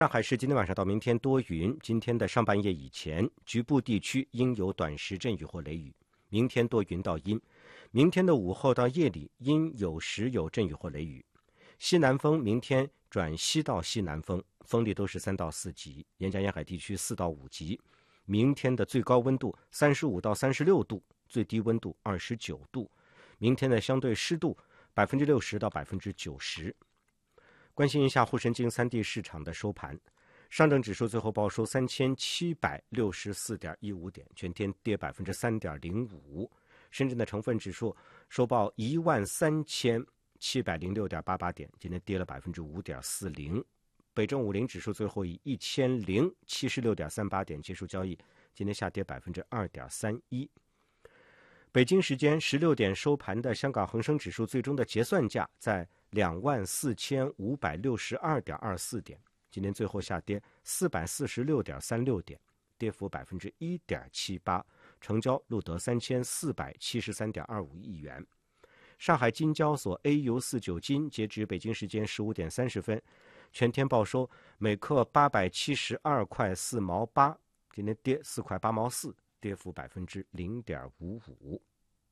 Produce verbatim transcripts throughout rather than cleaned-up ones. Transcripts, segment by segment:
上海市今天晚上到明天多云，今天的上半夜以前，局部地区应有短时阵雨或雷雨。明天多云到阴，明天的午后到夜里阴有时有阵雨或雷雨。西南风明天转西到西南风，风力都是三到四级，沿江沿海地区四到五级。明天的最高温度三十五到三十六度，最低温度二十九度。明天的相对湿度百分之六十到百分之九十。关心一下沪深金三地市场的收盘，上证指数最后报收三千七百六十四点一五点，全天跌百分之三点零五。深圳的成分指数收报一万三千七百零六点八八点，今天跌了百分之五点四零。北证五零指数最后以一千零七十六点三八点结束交易，今天下跌百分之二点三一。北京时间十六点收盘的香港恒生指数最终的结算价在两万四千五百六十二点二四点，今天最后下跌四百四十六点三六点，跌幅百分之一点七八，成交录得三千四百七十三点二五亿元。上海金交所 A 油四九金截至北京时间十五点三十分，全天报收每克八百七十二块四毛八，今天跌四块八毛四，跌幅百分之零点五五。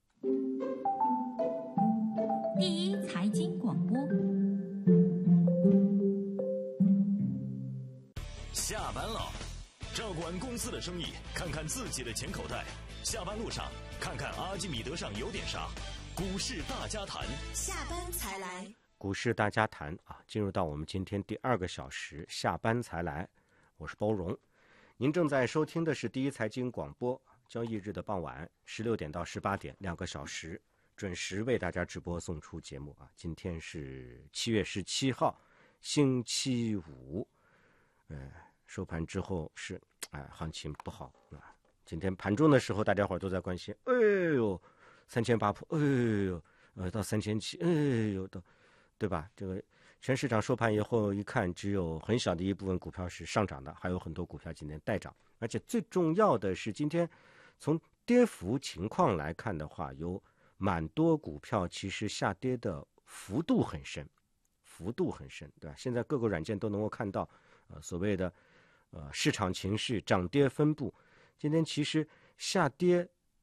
第一财经广播， 下班了，照管公司的生意，看看自己的钱口袋。下班路上，看看阿基米德上有点啥。股市大家谈， 下班才来。 股市大家谈啊，进入到我们今天第二个小时，下班才来。我是包荣，您正在收听的是第一财经广播，交易日的傍晚十六点到十八点，两个小时。准时为大家直播送出节目啊！今天是七月十七号，星期五，呃，收盘之后是，哎，行情不好啊。今天盘中的时候，大家伙都在关心，哎呦，三千八破，哎呦，呃，到三千七，哎呦，到，对吧？这个全市场收盘以后一看，只有很小的一部分股票是上涨的，还有很多股票今天带涨，而且最重要的是，今天从跌幅情况来看的话，有蛮多股票其实下跌的幅度很深，幅度很深，对吧？现在各个软件都能够看到，呃，所谓的呃市场情绪涨跌分布。今天其实下跌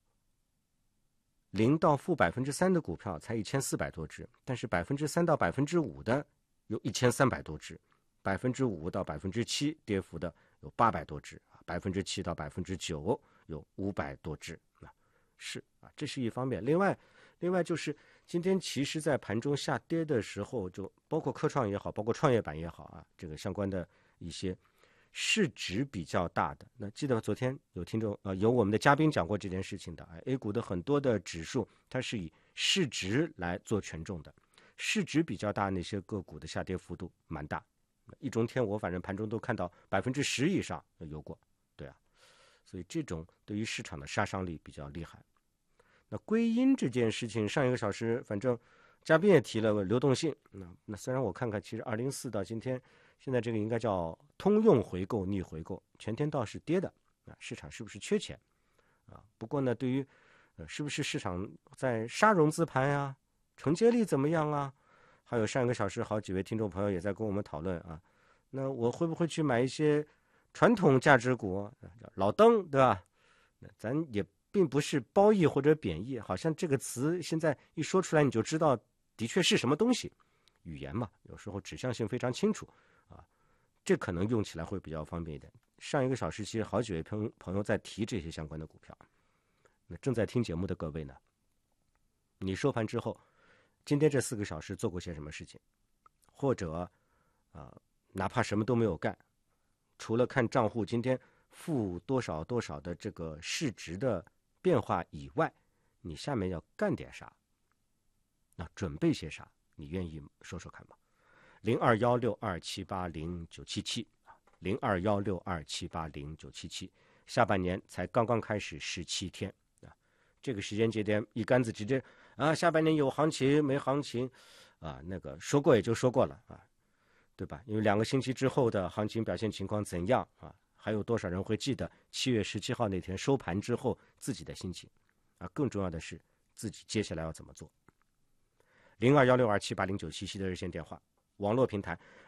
零到负百分之三的股票才一千四百多只，但是百分之三到百分之五的有一千三百多只，百分之五到百分之七跌幅的有八百多只，百分之七到百分之九有五百多只。是啊，这是一方面。另外，另外就是今天其实在盘中下跌的时候，就包括科创也好，包括创业板也好啊，这个相关的一些市值比较大的。那记得昨天有听众呃有我们的嘉宾讲过这件事情的啊 ，A 股的很多的指数它是以市值来做权重的，市值比较大那些个股的下跌幅度蛮大。一中天我反正盘中都看到百分之十以上有过，对啊。所以这种对于市场的杀伤力比较厉害。那归因这件事情，上一个小时反正嘉宾也提了流动性。那那虽然我看看，其实二零四到今天，现在这个应该叫通用回购逆回购，全天倒是跌的啊，市场是不是缺钱啊？不过呢，对于呃是不是市场在杀融资盘呀、啊，承接力怎么样啊？还有上一个小时好几位听众朋友也在跟我们讨论啊，那我会不会去买一些传统价值股，老登，对吧？咱也并不是褒义或者贬义，好像这个词现在一说出来你就知道的确是什么东西。语言嘛，有时候指向性非常清楚啊，这可能用起来会比较方便一点。上一个小时其实好几位朋朋友在提这些相关的股票，那正在听节目的各位呢，你收盘之后，今天这四个小时做过些什么事情，或者啊、呃，哪怕什么都没有干。除了看账户今天负多少多少的这个市值的变化以外，你下面要干点啥？那准备些啥？你愿意说说看吗？零二幺六二七八零九七七，零二幺六二七八零九七七。下半年才刚刚开始十七天啊，这个时间节点一竿子直接啊，下半年有行情没行情啊？那个说过也就说过了啊。对吧？因为两个星期之后的行情表现情况怎样啊？还有多少人会记得七月十七号那天收盘之后自己的心情啊？更重要的是自己接下来要怎么做。零二幺六二七八零九七七的热线电话，网络平台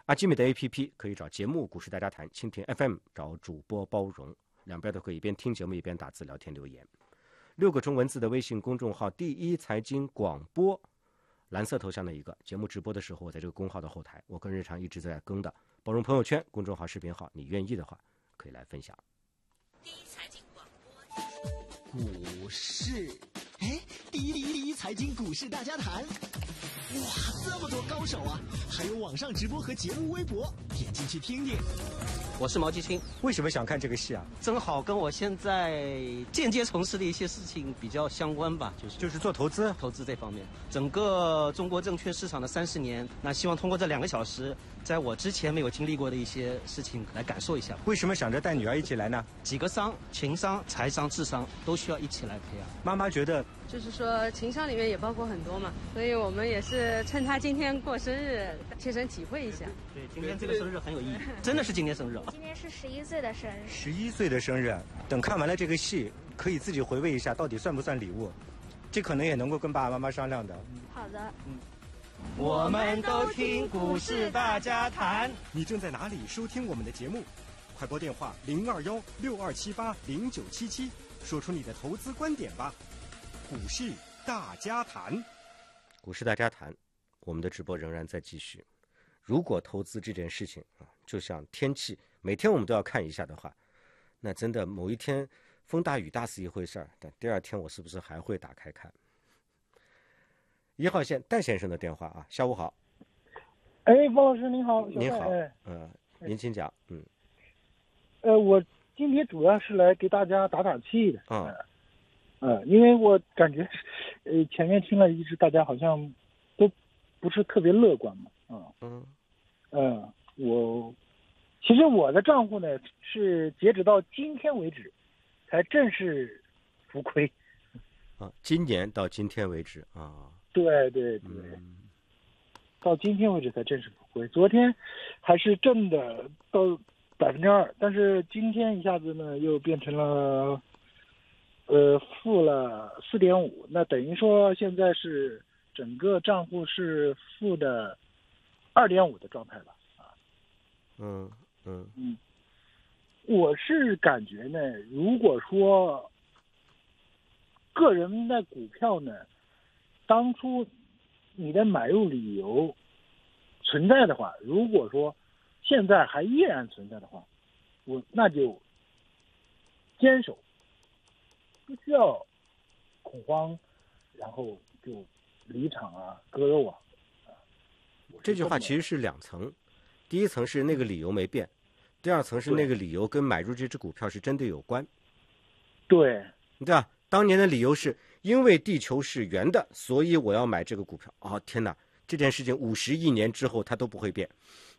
阿基米德 A P P 可以找节目《股市大家谈》，蜻蜓 F M 找主播包容，两边都可以一边听节目一边打字聊天留言。六个中文字的微信公众号第一财经广播，蓝色头像的一个节目直播的时候，我在这个公号的后台，我跟日常一直在更的包容朋友圈公众号视频号，你愿意的话可以来分享。 第一财经广播股市，哎，第一第一第一财经股市大家谈，哇，这么多高手啊！还有网上直播和节目微博，点进去听听。 我是毛继青， 为什么想看这个戏啊？ 正好跟我现在间接从事的一些事情比较相关吧，就是就是做投资， 投资这方面。整个中国证券市场的三十年，那希望通过这两个小时，在我之前没有经历过的一些事情来感受一下。 为什么想着带女儿一起来呢？ 几个商，情商、财商、智商都需要一起来培养。 妈妈觉得， 就是说情商里面也包括很多嘛，所以我们也是趁她今天过生日，切身体会一下。 对，今天这个生日很有意义，真的是今天生日。 今天是十一岁的生日。 十一岁的生日，等看完了这个戏，可以自己回味一下，到底算不算礼物？这可能也能够跟爸爸妈妈商量的。 好的。 嗯。我们都听股市大家谈。 你正在哪里收听我们的节目？快拨电话零二幺六二七八零九七七，说出你的投资观点吧。股市大家谈， 股市大家谈，我们的直播仍然在继续。如果投资这件事情啊，就像天气，每天我们都要看一下的话，那真的某一天风大雨大是一回事儿，但第二天我是不是还会打开看？一号线戴先生的电话啊，下午好。 哎，包老师您好。 您好， 哎、 呃，您请讲，嗯。 呃，我今天主要是来给大家打打气的。 啊、 嗯。呃，因为我感觉，呃，前面听了一直大家好像都不是特别乐观嘛。啊、嗯。嗯。呃，我其实我的账户呢是截止到今天为止，才正式浮亏。 啊，今年到今天为止啊。 对对对。 嗯， 到今天为止才正式浮亏，昨天还是正的到百分之二，但是今天一下子呢又变成了呃负了四点五，那等于说现在是整个账户是负的二点五的状态了啊。 嗯嗯嗯，我是感觉呢，如果说个人的股票呢，当初你的买入理由存在的话，如果说现在还依然存在的话，我那就坚守，不需要恐慌，然后就离场啊、割肉啊。 这句话其实是两层，第一层是那个理由没变，第二层是那个理由跟买入这只股票是真的有关。 对， 对吧？当年的理由是因为地球是圆的，所以我要买这个股票。哦，天哪！这件事情五十亿年之后它都不会变，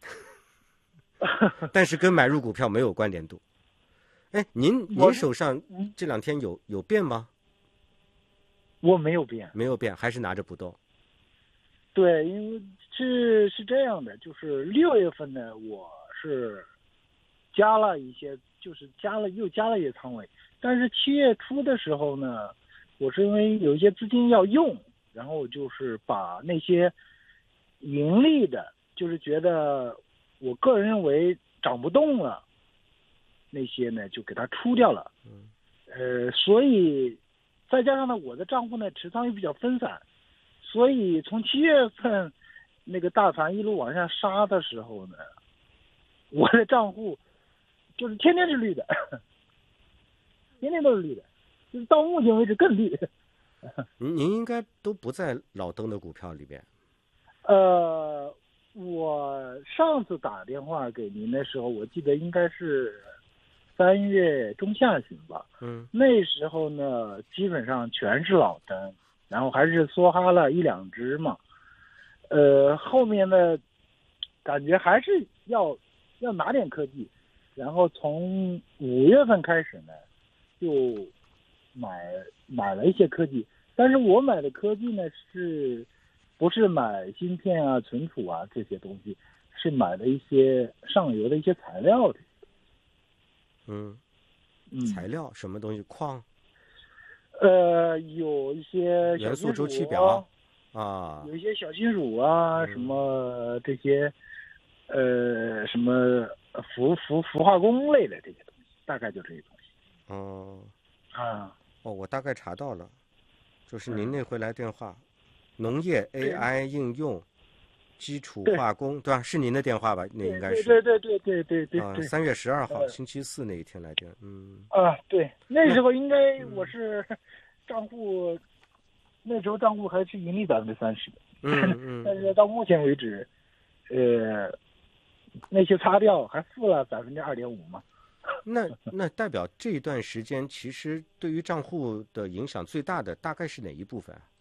但是跟买入股票没有关联度。哎，您您手上这两天有有变吗？ 我没有变， 没有变，还是拿着不动。 对，因为是是这样的，就是六月份呢，我是加了一些，就是加了又加了一些仓位，但是七月初的时候呢，我是因为有一些资金要用，然后就是把那些盈利的，就是觉得我个人认为涨不动了，那些呢就给它出掉了。 嗯， 呃，所以再加上呢，我的账户呢持仓又比较分散，所以从七月份那个大盘一路往下杀的时候呢，我的账户就是天天是绿的，天天都是绿的，就是到目前为止更绿。 您您应该都不在老登的股票里边。 呃，我上次打电话给您的时候，我记得应该是三月中下旬吧。 嗯， 那时候呢，基本上全是老登，然后还是梭哈了一两只嘛。呃，后面呢，感觉还是要要拿点科技，然后从五月份开始呢，就买买了一些科技，但是我买的科技呢是。不是买芯片啊、存储啊这些东西，是买了一些上游的一些材料的。 嗯， 嗯， 材料什么东西？矿？ 呃，有一些元素周期表啊， 有一些小金属啊， 嗯、 什么这些， 呃，什么氟氟氟化工类的这些东西，大概就这些东西。 哦， 啊， 哦，我大概查到了，就是您那回来电话，农业 A I 应用。基础化工 对, 对吧？是您的电话吧？那应该是。 对对对对对对对。 三、呃、月十二号、呃、星期四那一天来电，嗯。 啊，对，那时候应该我是账户，嗯、那时候账户还是盈利百分之三十的， 嗯嗯。 但是到目前为止，呃，那些擦掉还负了百分之二点五嘛。 那那代表这一段时间其实对于账户的影响最大的大概是哪一部分啊？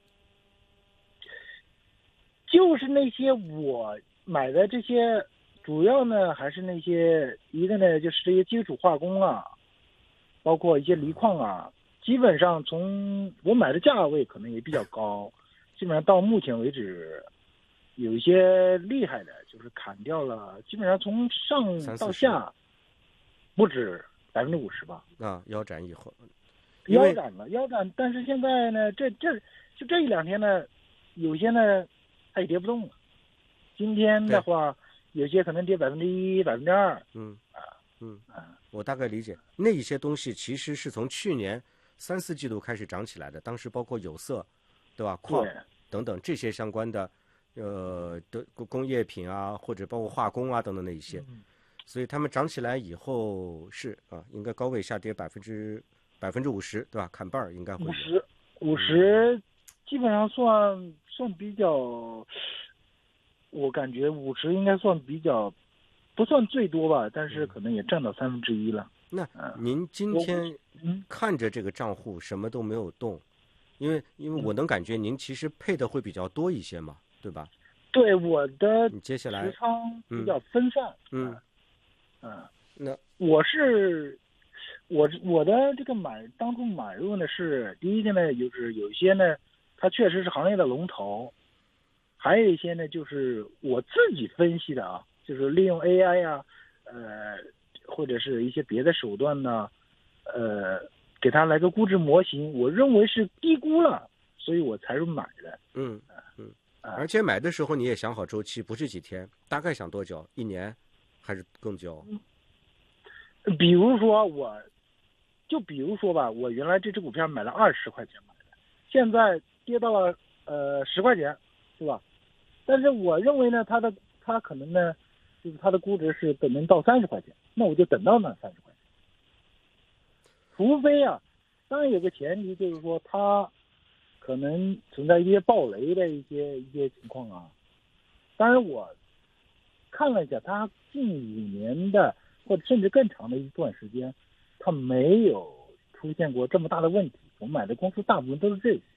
就是那些我买的这些，主要呢还是那些一个呢就是这些基础化工啊，包括一些锂矿啊，基本上从我买的价位可能也比较高，基本上到目前为止，有一些厉害的，就是砍掉了，基本上从上到下不止百分之五十吧。 啊，腰斩以后， 腰斩了，腰斩，但是现在呢，这这就这一两天呢，有些呢。它也跌不动了。今天的话，有些可能跌百分之一、百分之二。 嗯啊，嗯啊，我大概理解。那一些东西其实是从去年三四季度开始涨起来的，当时包括有色，对吧？矿等等这些相关的，呃的工业品啊，或者包括化工啊等等那一些， 嗯、 所以他们涨起来以后是啊，应该高位下跌百分之百分之五十，对吧？砍半应该会有。 五十，五十，基本上算。算比较，我感觉五十应该算比较，不算最多吧，但是可能也占到三分之一了。 那您今天看着这个账户什么都没有动，因为因为我能感觉您其实配的会比较多一些嘛，对吧？ 对，我的你接下来持仓比较分散。 嗯嗯，嗯那我是我我的这个买当初买入呢是第一个呢，就是有一些呢。它确实是行业的龙头，还有一些呢，就是我自己分析的啊，就是利用 A I 啊，呃，或者是一些别的手段呢，呃，给它来个估值模型，我认为是低估了，所以我才是买的。 嗯嗯，而且买的时候你也想好周期，不是几天，大概想多久？一年还是更久？ 嗯、比如说我，就比如说吧，我原来这只股票买了二十块钱买的，现在。跌到了呃十块钱，是吧？但是我认为呢，它的它可能呢，就是它的估值是可能到三十块钱，那我就等到那三十块钱。除非啊，当然有个前提就是说它可能存在一些暴雷的一些一些情况啊。当然我看了一下，它近五年的或者甚至更长的一段时间，它没有出现过这么大的问题。我买的公司大部分都是这些。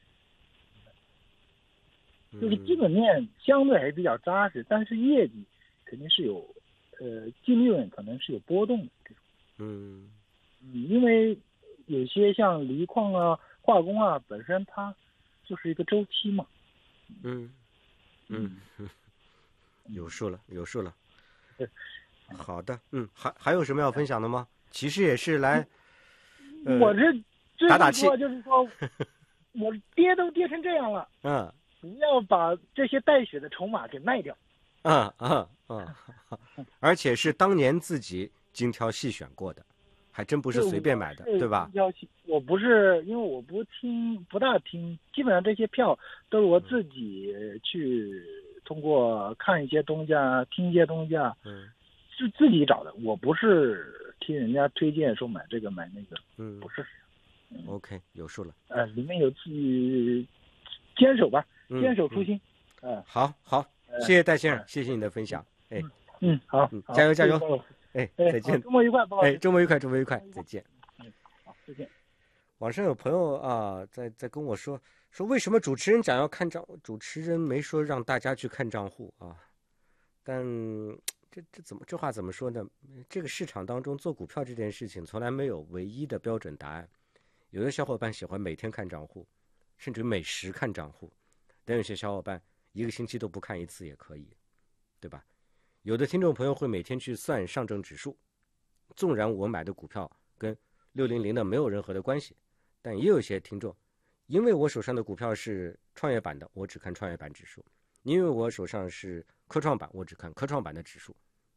就是基本面相对还是比较扎实，但是业绩肯定是有，呃，净利润可能是有波动的这种。 嗯嗯，因为有些像锂矿啊、化工啊，本身它就是一个周期嘛。 嗯嗯，嗯有数了，有数了。好的，嗯，还还有什么要分享的吗？其实也是来， 呃、我这打打气， 就是说，我跌都跌成这样了。 嗯。 不要把这些带血的筹码给卖掉。 啊啊啊！而且是当年自己精挑细选过的，还真不是随便买的，对吧？ 我不是，因为我不听，不大听，基本上这些票都是我自己去通过看一些东西啊，听一些东西啊， 嗯， 是自己找的。我不是听人家推荐说买这个买那个， 嗯， 不是。 嗯、OK， 有数了。 呃，里面有自己坚守吧。坚守初心， 嗯，嗯好好，谢谢戴先生，谢谢你的分享，哎， 嗯，好， 嗯，加油加油，哎，再见， 周末愉快， 哎，周末愉快，周末愉快，再见， 嗯，好，再见。 网上有朋友啊，在在跟我说说，为什么主持人讲要看账，主持人没说让大家去看账户啊？但这这怎么这话怎么说呢？这个市场当中做股票这件事情从来没有唯一的标准答案，有的小伙伴喜欢每天看账户，甚至每时看账户。但有些小伙伴一个星期都不看一次也可以，对吧？有的听众朋友会每天去算上证指数，纵然我买的股票跟六零零的没有任何的关系，但也有一些听众，因为我手上的股票是创业板的，我只看创业板指数；因为我手上是科创板，我只看科创板的指数。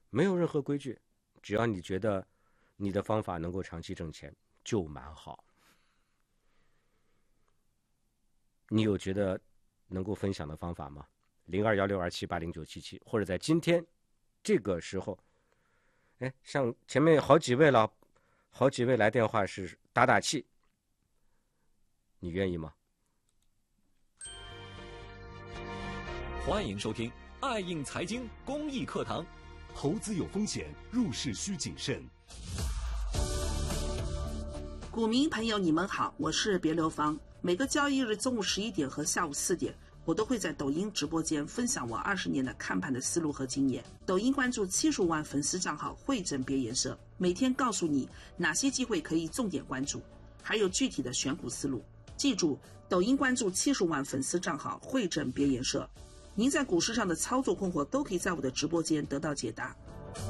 没有任何规矩，只要你觉得你的方法能够长期挣钱，就蛮好。你有觉得能够分享的方法吗？零二幺六二七八零九七七，或者在今天这个时候，哎，像前面好几位了，好几位来电话是打打气，你愿意吗？ 欢迎收听爱应财经公益课堂。 投资有风险，入市需谨慎。 股民朋友，你们好，我是别流芳。每个交易日中午十一点和下午四点，我都会在抖音直播间分享我二十年的看盘的思路和经验。抖音关注七十五万粉丝账号汇整别颜社，每天告诉你哪些机会可以重点关注，还有具体的选股思路。记住，抖音关注七十五万粉丝账号汇整别颜社，您在股市上的操作困惑都可以在我的直播间得到解答。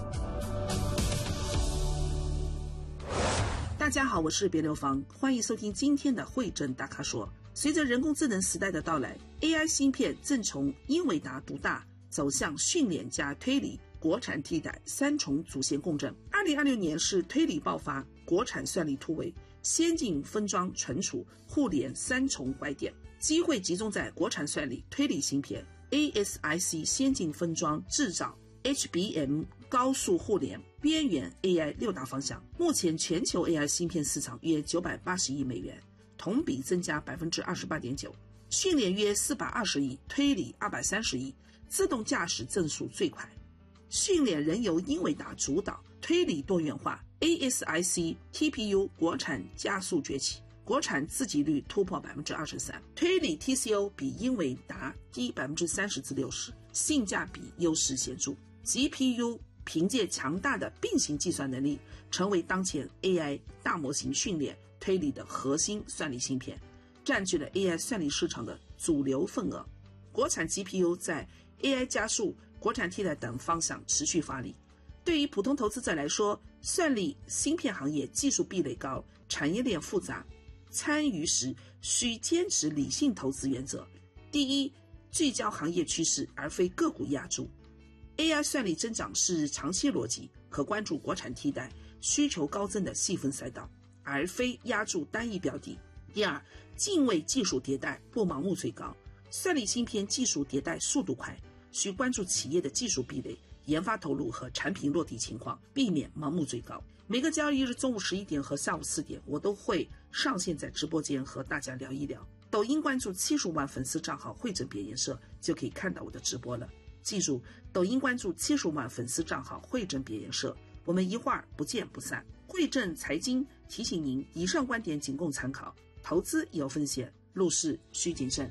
大家好，我是别流芳，欢迎收听今天的汇整大咖说。随着人工智能时代的到来， A I 芯片正从英伟达独大走向训练加推理、国产替代三重主线共振。二零二六年是推理爆发、国产算力突围、先进分装存储、互联三重拐点，机会集中在国产算力、推理芯片、A S I C 先进分装制造、H B M 高速互联、边缘 A I 六大方向。目前全球 A I 芯片市场约九百八十亿美元，同比增加 百分之二十八点九， 训练约四百二十亿，推理二百三十亿，自动驾驶增速最快。训练仍由英伟达主导，推理多元化， A S I C T P U 国产加速崛起，国产自给率突破 百分之二十三， 推理 T C O 比英伟达低 百分之三十至六十， 性价比优势显著。 G P U 凭借强大的并行计算能力，成为当前 A I 大模型训练推理的核心算力芯片，占据了 A I 算力市场的主流份额。国产 G P U 在 A I 加速、国产替代等方向持续发力。对于普通投资者来说，算力芯片行业技术壁垒高，产业链复杂，参与时需坚持理性投资原则。第一，聚焦行业趋势，而非个股压注。A I 算力增长是长期逻辑，可关注国产替代需求高增的细分赛道，而非压注单一标的。第二，敬畏技术迭代，不盲目追高。算力芯片技术迭代速度快，需关注企业的技术壁垒、研发投入和产品落地情况，避免盲目追高。每个交易日中午十一点和下午四点，我都会上线在直播间和大家聊一聊。抖音关注七十五万粉丝账号汇整别颜社，就可以看到我的直播了。记住，抖音关注七十五万粉丝账号汇整别颜社，我们一会儿不见不散。汇整财经提醒您，以上观点仅供参考，投资有风险，入市需谨慎。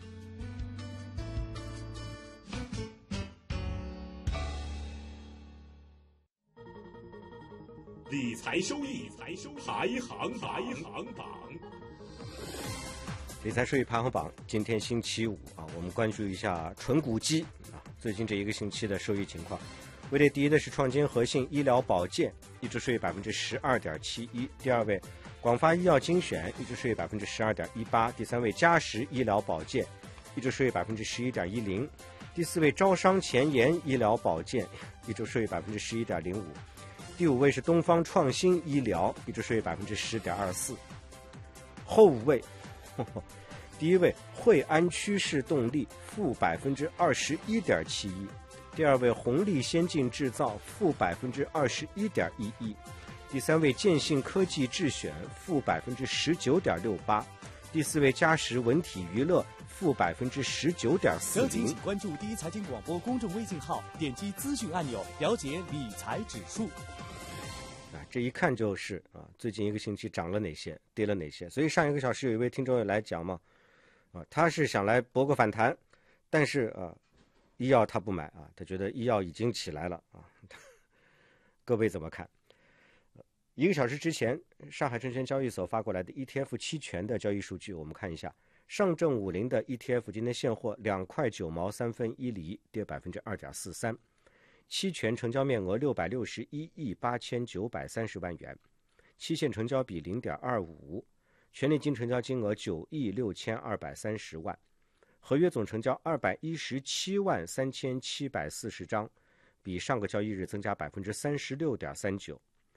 理财收益排行排行榜。 理财收益排行榜，今天星期五啊，我们关注一下纯股基啊，最近这一个星期的收益情况。位列第一的是创金核心医疗保健，一直收益百分之十二点七一；第二位广发医药精选，一直收益百分之十二点一八；第三位嘉实医疗保健，一直收益百分之十一点一零；第四位招商前沿医疗保健，一直收益百分之十一点零五；第五位是东方创新医疗，一直收益百分之十点二四；后五位。呵呵第一位惠安趋势动力负百分之二十一点七一，第二位宏利先进制造负百分之二十一点一一，第三位建信科技智选负百分之十九点六八，第四位嘉实文体娱乐负百分之十九点四零。 请关注第一财经广播公众微信号，点击资讯按钮，了解理财指数。 啊，这一看就是啊，最近一个星期涨了哪些，跌了哪些。所以上一个小时有一位听众也来讲嘛，啊，他是想来博个反弹，但是啊，医药他不买啊，他觉得医药已经起来了啊。各位怎么看？一个小时之前，上海证券交易所发过来的 E T F 期权的交易数据，我们看一下。上证五零的 E T F 今天现货两块九毛三分一厘，跌百分之二点四三。期权成交面额六百六十一亿八千九百三十万元，期限成交比零点二五，权利金成交金额九亿六千二百三十万，合约总成交二百一十七万三千七百四十张， 比上个交易日增加百分之三十六点三九。